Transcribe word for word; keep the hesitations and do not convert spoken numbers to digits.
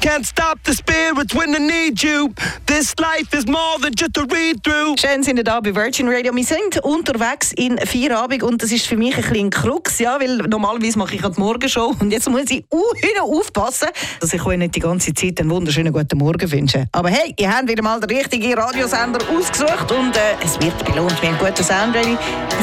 can't stop the spirits when I need you. This life is more than just a read-through. Schön sind wir da bei Virgin Radio. Wir sind unterwegs in Feierabend und das ist für mich ein bisschen Krux, ja, weil normalerweise mache ich gerade die Morgenshow und jetzt muss ich uh, aufpassen, dass ich euch nicht die ganze Zeit einen wunderschönen guten Morgen wünsche. Aber hey, ihr habt wieder mal den richtigen Radiosender ausgesucht und äh, es wird belohnt. Wir haben einen guten Sound ready.